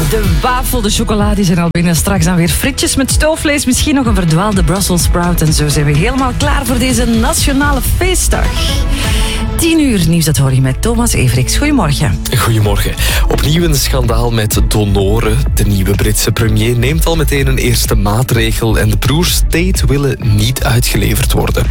De wafel, de chocolade zijn al binnen. Straks dan weer frietjes met stoofvlees. Misschien nog een verdwaalde Brussels sprout. En zo zijn we helemaal klaar voor deze nationale feestdag. 10 uur nieuws, dat hoor je met Thomas Everiks. Goedemorgen. Goedemorgen. Opnieuw een schandaal met donoren. De nieuwe Britse premier neemt al meteen een eerste maatregel en de broers Tate willen niet uitgeleverd worden.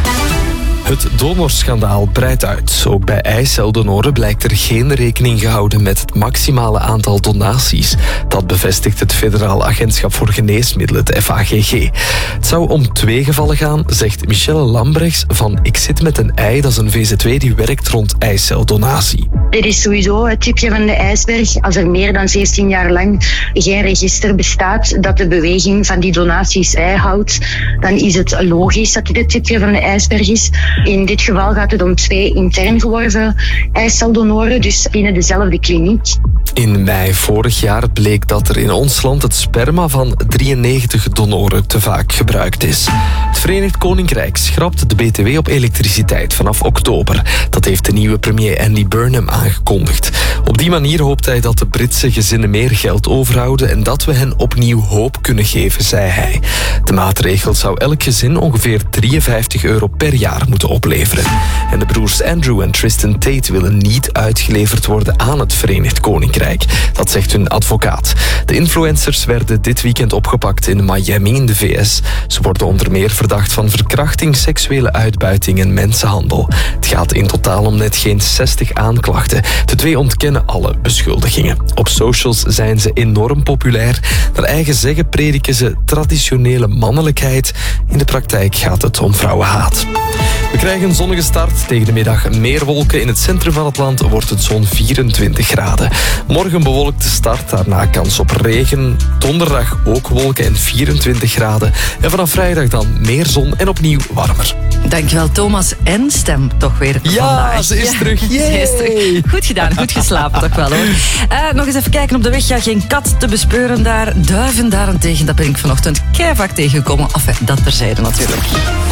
Het donorschandaal breidt uit. Ook bij eiceldonoren blijkt er geen rekening gehouden met het maximale aantal donaties. Dat bevestigt het Federaal Agentschap voor Geneesmiddelen, het FAGG. Het zou om 2 gevallen gaan, zegt Michelle Lambrechts van Ik zit met een ei. Dat is een VZW die werkt rond eiceldonatie. Er is sowieso het tipje van de ijsberg. Als er meer dan 17 jaar lang geen register bestaat dat de beweging van die donaties bijhoudt, dan is het logisch dat dit het tipje van de ijsberg is. In dit geval gaat het om 2 intern geworven eiceldonoren, dus binnen dezelfde kliniek. In mei vorig jaar bleek dat er in ons land het sperma van 93 donoren te vaak gebruikt is. Het Verenigd Koninkrijk schrapt de BTW op elektriciteit vanaf oktober. Dat heeft de nieuwe premier Andy Burnham aangekondigd. Op die manier hoopt hij dat de Britse gezinnen meer geld overhouden en dat we hen opnieuw hoop kunnen geven, zei hij. De maatregel zou elk gezin ongeveer €53 per jaar moeten opleveren. En de broers Andrew en Tristan Tate willen niet uitgeleverd worden aan het Verenigd Koninkrijk. Dat zegt hun advocaat. De influencers werden dit weekend opgepakt in Miami in de VS. Ze worden onder meer verdacht van verkrachting, seksuele uitbuiting en mensenhandel. Het gaat in totaal om net geen 60 aanklachten. De 2 ontkennen alle beschuldigingen. Op socials zijn ze enorm populair. Naar eigen zeggen prediken ze traditionele mannelijkheid. In de praktijk gaat het om vrouwenhaat. We krijgen een zonnige start. Tegen de middag meer wolken. In het centrum van het land wordt het zo'n 24 graden. Morgen bewolkte start, daarna kans op regen. Donderdag ook wolken en 24 graden. En vanaf vrijdag dan meer zon en opnieuw warmer. Dankjewel Thomas. En stem toch weer vandaag. Ja, ze is terug. Ze is terug. Goed gedaan, goed geslapen toch wel hoor. Nog eens even kijken op de weg. Ja, geen kat te bespeuren daar. Duiven daarentegen, dat ben ik vanochtend keivak tegengekomen. Enfin, dat terzijde natuurlijk.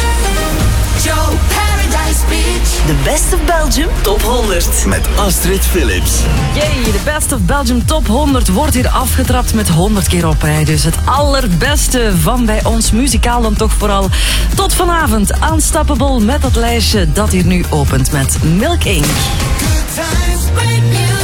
The Best of Belgium Top 100. Met Astrid Philips. Yay, de Best of Belgium Top 100 wordt hier afgetrapt met 100 keer op rij. Dus het allerbeste van bij ons, muzikaal dan toch vooral. Tot vanavond, Unstoppable met dat lijstje dat hier nu opent met Milk Inc. Good times, great music.